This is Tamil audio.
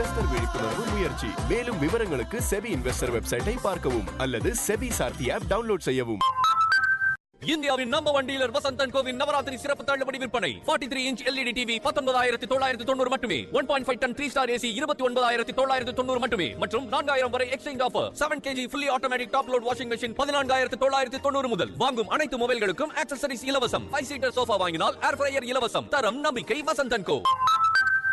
இன்வெஸ்டர் விழிப்புணர்வு முயற்சி. மேலும் விவரங்களுக்கு செபி இன்வெஸ்டர் வெப்சைட்டை பார்க்கவும் அல்லது செபி சார்த்தி ஆப் டவுன்லோட் செய்யவும். இந்தியாவின் number 1 dealer Vasanth and CoWIN Navaratri சிறப்பு தள்ளுபடி விற்பனை. 43 இன்ச் LED டிவி 19,990 மட்டுமே. 1.5 டன் 3 ஸ்டார் AC 29,990 மட்டுமே. மற்றும் 4000 வரை exchange offer. 7 kg fully automatic top load washing machine 14,990 முதல். வாங்கும் அனைத்து மொபைல்களுக்கும் ஆக்சசரிஸ் இலவசம். 5 சீட்டர் சோஃபா வாங்கினால் ஏர் ஃப்ரையர் இலவசம். தரம் நம்பிக்கை வசந்த் அண்ட் கோ.